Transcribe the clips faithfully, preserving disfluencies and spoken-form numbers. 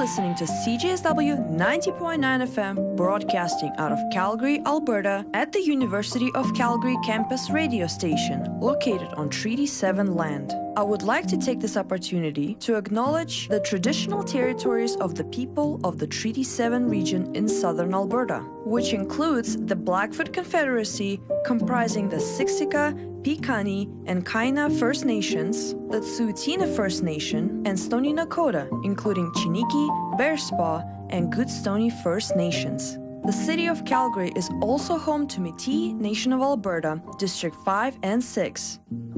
listening to C J S W ninety point nine F M, broadcasting out of Calgary, Alberta, at the University of Calgary campus radio station, located on Treaty seven land. I would like to take this opportunity to acknowledge the traditional territories of the people of the Treaty seven region in southern Alberta, which includes the Blackfoot Confederacy, comprising the Siksika, Piikani, and Kainai First Nations, the Tsuut'ina First Nation, and Stoney Nakoda, including Chiniki, Bearspaw, and Goodstoney First Nations. The city of Calgary is also home to Métis Nation of Alberta, District five and six.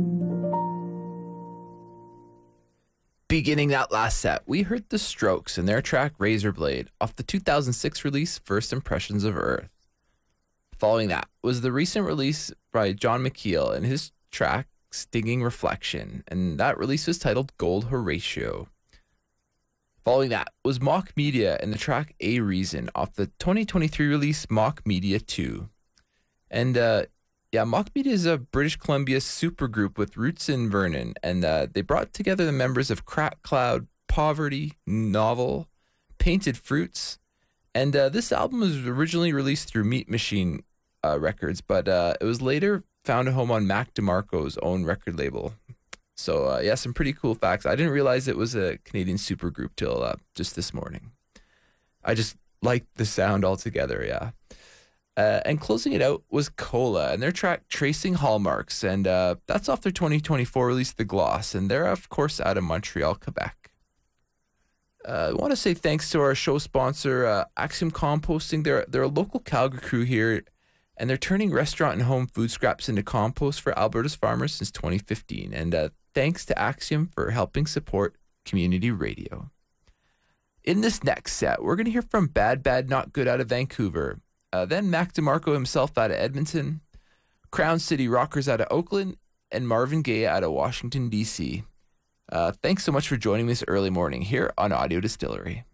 Beginning that last set, we heard The Strokes and their track Razorblade off the two thousand six release First Impressions of Earth. Following that was the recent release by John McKeel and his track Stinging Reflection, and that release was titled Gold Horatio. Following that was Mock Media and the track A Reason off the twenty twenty-three release Mock Media two. And uh, yeah, Mock Media is a British Columbia supergroup with roots in Vernon, and uh, they brought together the members of Crack Cloud, Poverty, Novel, Painted Fruits, and uh, this album was originally released through Meat Machine uh, Records, but uh, it was later found a home on Mac DeMarco's own record label. So uh, yeah, some pretty cool facts. I didn't realize it was a Canadian supergroup till uh, just this morning. I just liked the sound altogether, yeah. Uh, and closing it out was Cola and their track Tracing Hallmarks, and uh, that's off their twenty twenty-four release The Gloss, and they're of course out of Montreal, Quebec. Uh, I want to say thanks to our show sponsor, uh, Axiom Composting. They're, they're a local Calgary crew here, and they're turning restaurant and home food scraps into compost for Alberta's farmers since twenty fifteen. And uh, thanks to Axiom for helping support community radio. In this next set, we're going to hear from Bad Bad Not Good out of Vancouver, uh, then Mac DeMarco himself out of Edmonton, Crown City Rockers out of Oakland, and Marvin Gaye out of Washington, D C. Uh, thanks so much for joining me this early morning here on Audio Distillery.